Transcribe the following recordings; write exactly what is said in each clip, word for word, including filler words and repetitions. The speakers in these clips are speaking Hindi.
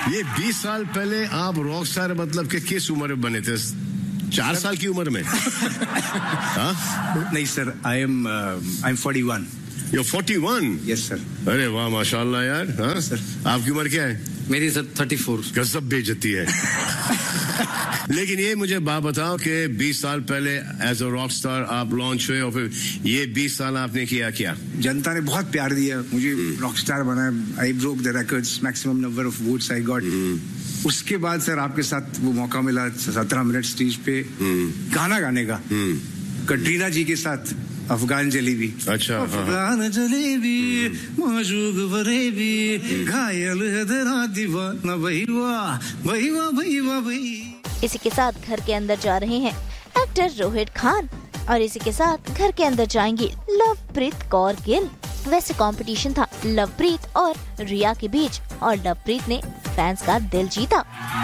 ये बीस साल पहले आप रॉक स्टार मतलब के किस उम्र में बने थे? चार साल की उम्र में? हाँ? नहीं sir, I am I am forty one. You're forty-one? Yes sir. अरे वाह माशाल्लाह यार. हाँ सर. आपकी उम्र क्या है? मेरी सर थर्टी फोर. गजब बेइज्जती है. लेकिन ये मुझे बात बताओ कि बीस साल पहले एज अ रॉक स्टार आप लॉन्च हुए और फिर ये बीस साल आपने किया क्या? जनता ने बहुत प्यार दिया मुझे, रॉक स्टार बनाया. I broke the records, maximum number of votes I got. उसके बाद सर आपके साथ वो मौका मिला सत्रह मिनट स्टेज पे गाना गाने का, कटरीना जी के साथ, अफगान जलेबी. अच्छा. अफगान जलेबी माशूक फरेबी घायल है तेरा दीवाना वही वाह वही वाह वही वाह वही. इसी के साथ घर के अंदर जा रहे हैं एक्टर रोहित खान और इसी के साथ घर के अंदर जाएंगी लवप्रीत कौर गिल. वैसे कंपटीशन था लवप्रीत और रिया के बीच और लवप्रीत ने फैंस का दिल जीता.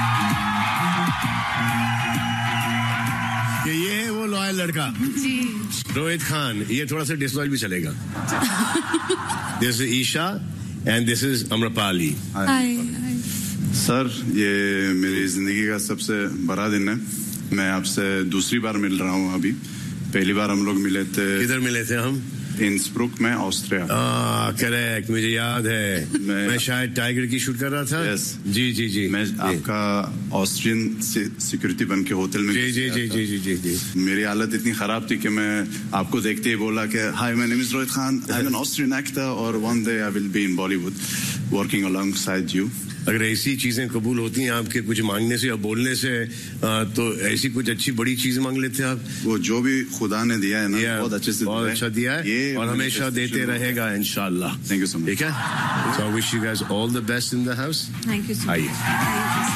ये है वो लॉयल लड़का जी, रोहित खान. ये थोड़ा सा डिसलॉयल भी चलेगा. This is Isha and this is Amrapali. Hi. Sir, ये मेरी जिंदगी का सबसे बड़ा दिन है. मैं आपसे दूसरी बार मिल रहा हूँ. अभी पहली बार हम लोग मिले थे. किधर मिले थे हम? इंसब्रुक में, ऑस्ट्रिया. करेक्ट, मुझे याद है. मैं, मैं शायद टाइगर की शूट कर रहा था. यस. जी जी जी. मैं आपका ऑस्ट्रियन सिक्योरिटी बन के होटल में. जी जी जी जी जी जी जी. मेरी हालत इतनी खराब थी कि मैं आपको देखते ही बोला कि हाय, my name is Rohit Khan, I am N Austrian actor और one day I will be in Bollywood working alongside you. अगर ऐसी चीजें कबूल होती हैं आपके कुछ मांगने से या बोलने से, तो ऐसी कुछ अच्छी बड़ी चीज मांग लेते हैं आप. वो जो भी खुदा ने दिया है ना, बहुत अच्छे से बहुत अच्छा दिया है और हमेशा देते रहेगा इंशाल्लाह. Thank you so much. ठीक है. सो I wish you guys all the best in the house. Thank you so much. आइए.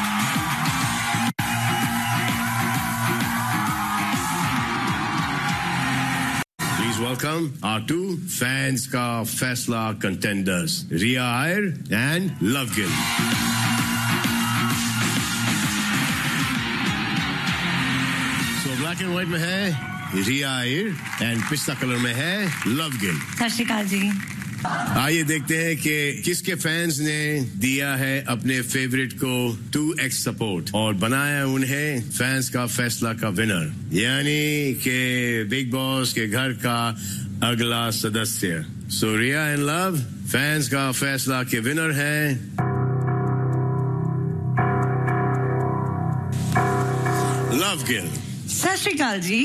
Welcome our two fans ka faisla contenders, Riya Iyer and Love Gill. So black and white में है Riya Iyer and pista color में है Love Gill. सत श्री अकाल जी. आइए देखते हैं कि किसके फैंस ने दिया है अपने फेवरेट को टू एक्स सपोर्ट और बनाया उन्हें फैंस का फैसला का विनर, यानी कि बिग बॉस के घर का अगला सदस्य. सो रिया एंड लव फैंस का फैसला के विनर है लव गिल. सत श्री अकाल जी.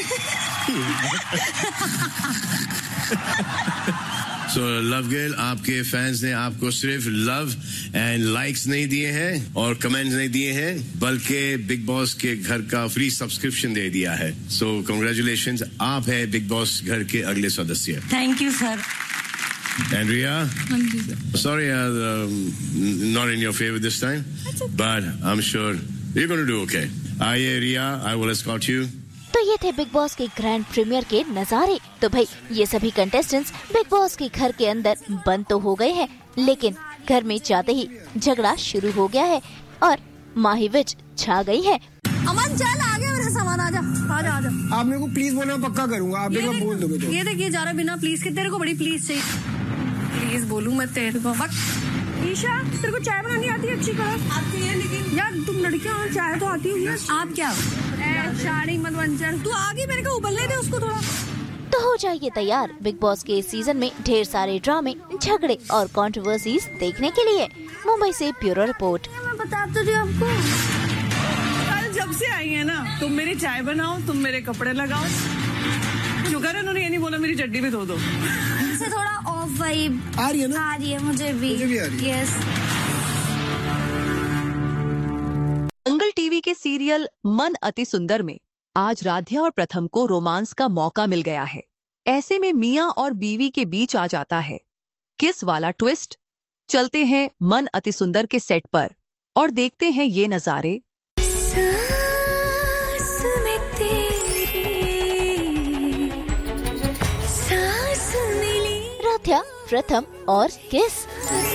सो लव गिल, आपके फैंस ने आपको सिर्फ लव एंड लाइक्स नहीं दिए हैं और कमेंट्स नहीं दिए हैं, बल्कि बिग बॉस के घर का फ्री सब्सक्रिप्शन दे दिया है. सो कांग्रेचुलेशंस, आप हैं बिग बॉस घर के अगले सदस्य. Thank you sir. And Riya, sorry, uh, um, not in your favor this time, but I'm sure you're going to do okay. आइए रिया, I will escort you. तो ये थे बिग बॉस के ग्रैंड प्रीमियर के नजारे. तो भाई ये सभी कंटेस्टेंट्स बिग बॉस के घर के अंदर बंद तो हो गए हैं, लेकिन घर में जाते ही झगड़ा शुरू हो गया है और माही विच छा गई है. अमन चल, आ गया मेरा सामान. आजा आजा आजा. आप मेरे को प्लीज बोलना, पक्का करूंगा. आप मेरे को बोल दोगे तो. ये देखिए जा रहा बिना प्लीज के. तेरे को बड़ी प्लीज चाहिए. प्लीज बोलूं मैं तेरे को. ईशा, तेरे को चाय बनानी आती है अच्छी कलर? आती है, लेकिन यार तुम लड़कियां चाय तो आती होगी. आप क्या शाड़ी मत बंचर. तू आगे मेरे को उबलने दे उसको थोड़ा. तो हो जाइए तैयार बिग बॉस के सीजन में ढेर सारे ड्रामे, झगड़े और कंट्रोवर्सीज देखने के लिए. मुंबई से ब्यूरो रिपोर्ट. मैं बता तो रही हूं आपको. कल जब से आई है ना, तुम मेरी चाय बनाओ, तुम मेरे कपड़े लगाओ. शुगर है उन्होंने ये नहीं बोला मेरी चड्डी भी धो दो. इससे थोड़ा ऑफ वाइब आ रही है ना? आ रही है मुझे भी. मुझे भी आ रही है. यस. दंगल टीवी के सीरियल मन अति सुंदर में आज राध्या और प्रथम को रोमांस का मौका मिल गया है. ऐसे में मियां और बीवी के बीच आ जाता है किस वाला ट्विस्ट. चलते हैं मन अति सुंदर के सेट पर और देखते हैं ये नजारे. राध्या, प्रथम और किस.